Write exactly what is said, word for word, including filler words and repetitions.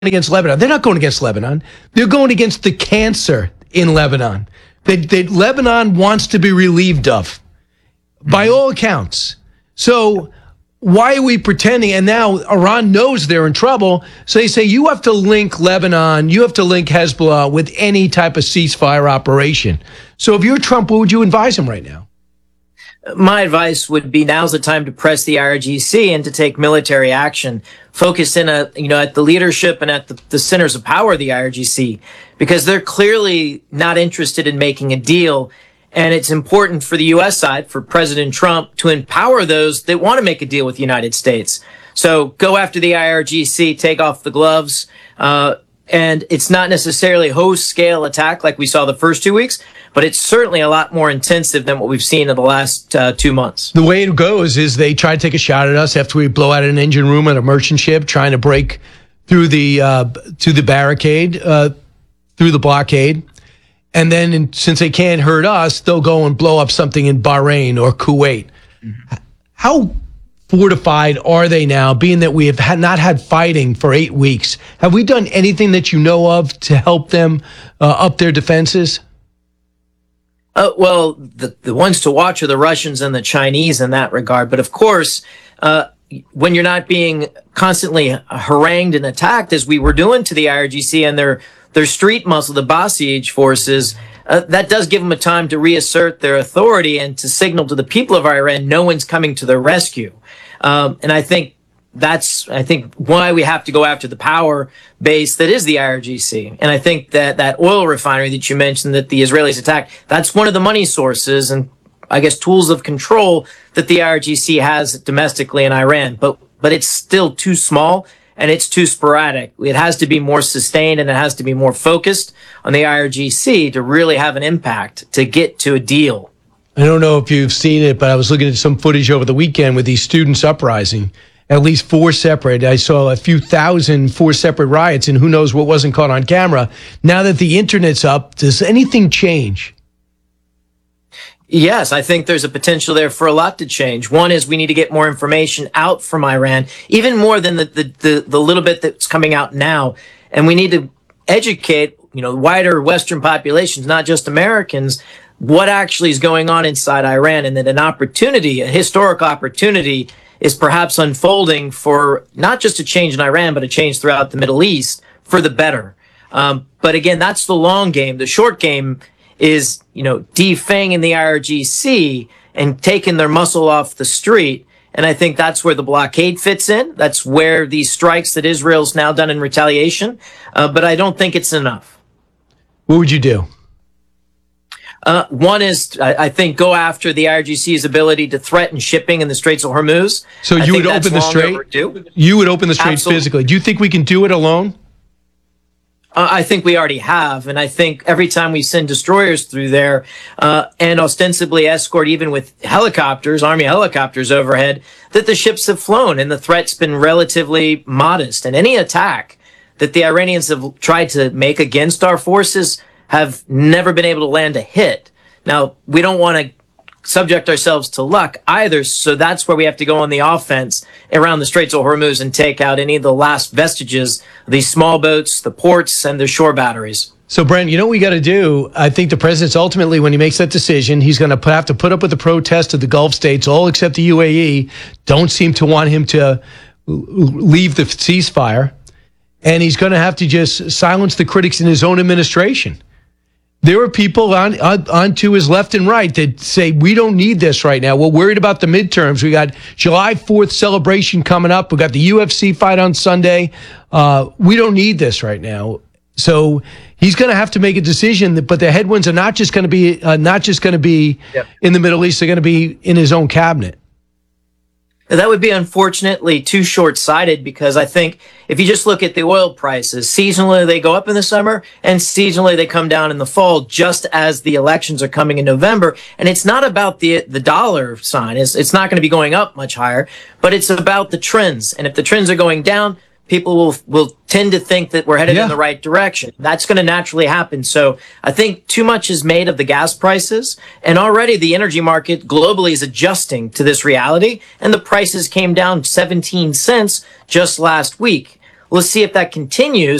against Lebanon. They're not going against Lebanon. They're going against the cancer in Lebanon that, that Lebanon wants to be relieved of, by all accounts. So why are we pretending? And now Iran knows they're in trouble. So they say you have to link Lebanon, you have to link Hezbollah with any type of ceasefire operation. So if you're Trump, what would you advise him right now? My advice would be now's the time to press the I R G C and to take military action, focus in a, you know, at the leadership and at the, the centers of power of the I R G C, because they're clearly not interested in making a deal. And it's important for the U S side, for President Trump, to empower those that want to make a deal with the United States. So go after the I R G C, take off the gloves. Uh, and it's not necessarily host scale attack like we saw the first two weeks, but it's certainly a lot more intensive than what we've seen in the last uh, two months. The way it goes is they try to take a shot at us after we blow out an engine room at a merchant ship, trying to break through the uh, to the barricade, uh, through the blockade. And then in, since they can't hurt us, they'll go and blow up something in Bahrain or Kuwait. Mm-hmm. How fortified are they now, being that we have had not had fighting for eight weeks? Have we done anything that you know of to help them uh, up their defenses? Uh, well, the, the ones to watch are the Russians and the Chinese in that regard. But of course, uh, when you're not being constantly harangued and attacked, as we were doing to the I R G C and their their street muscle, the Basij forces, uh, that does give them a time to reassert their authority and to signal to the people of Iran no one's coming to their rescue. Um, and I think that's, I think, why we have to go after the power base that is the I R G C. And I think that that oil refinery that you mentioned that the Israelis attacked, that's one of the money sources and, I guess, tools of control that the I R G C has domestically in Iran. But, but it's still too small. And it's too sporadic. It has to be more sustained and it has to be more focused on the I R G C to really have an impact to get to a deal. I don't know if you've seen it, but I was looking at some footage over the weekend with these students uprising. At least four separate. I saw a few thousand, four separate riots, and who knows what wasn't caught on camera. Now that the internet's up, does anything change? Yes, I think there's a potential there for a lot to change. One is we need to get more information out from Iran, even more than the, the, the, the little bit that's coming out now. And we need to educate, you know, wider Western populations, not just Americans, what actually is going on inside Iran, and that an opportunity, a historic opportunity, is perhaps unfolding for not just a change in Iran, but a change throughout the Middle East for the better. Um, but again, that's the long game. The short game is, you know, defanging the I R G C and taking their muscle off the street. And I think that's where the blockade fits in. That's where these strikes that Israel's now done in retaliation. Uh, but I don't think it's enough. What would you do? Uh, one is, I, I think, go after the I R G C's ability to threaten shipping in the Straits of Hormuz. So you would open the strait? You would open the strait physically. Do you think we can do it alone? Uh, I think we already have, and I think every time we send destroyers through there uh, and ostensibly escort even with helicopters, Army helicopters overhead, that the ships have flown and the threat's been relatively modest. And any attack that the Iranians have tried to make against our forces have never been able to land a hit. Now, we don't want to subject ourselves to luck either, so that's where we have to go on the offense around the Straits of Hormuz and take out any of the last vestiges of these small boats, the ports, and the shore batteries. So, Brent, you know what we got to do? I think the president's ultimately, when he makes that decision, he's going to have to put up with the protest of the Gulf states, all except the U A E, don't seem to want him to leave the ceasefire. And he's going to have to just silence the critics in his own administration. There are people on, on, on to his left and right that say, we don't need this right now. We're worried about the midterms. We got July fourth celebration coming up. We got the U F C fight on Sunday. Uh, we don't need this right now. So he's going to have to make a decision, that, but the headwinds are not just going to be, uh, not just going to be yep. in the Middle East. They're going to be in his own cabinet. That would be unfortunately too short-sighted, because I think if you just look at the oil prices, seasonally they go up in the summer and seasonally they come down in the fall, just as the elections are coming in November. And it's not about the the dollar sign. It's, it's not going to be going up much higher, but it's about the trends. And if the trends are going down, people will will tend to think that we're headed yeah. in the right direction. That's going to naturally happen. So I think too much is made of the gas prices, and already the energy market globally is adjusting to this reality, and the prices came down seventeen cents just last week. Let's see if that continues.